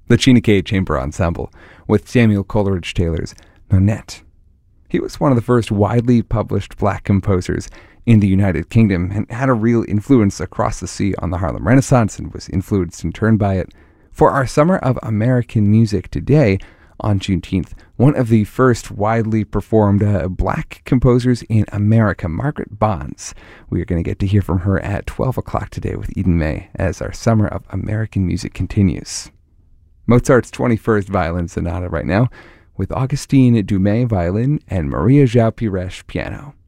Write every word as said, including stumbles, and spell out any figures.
the China K Chamber Ensemble, with Samuel Coleridge Taylor's Nonet. He was one of the first widely published black composers in the United Kingdom and had a real influence across the sea on the Harlem Renaissance and was influenced in turn by it. For our Summer of American Music today, on Juneteenth, one of the first widely performed uh, black composers in America, Margaret Bonds. We are going to get to hear from her at twelve o'clock today with Eden May as our Summer of American Music continues. Mozart's twenty-first Violin Sonata right now, with Augustine Dumay violin and Maria João Pires piano.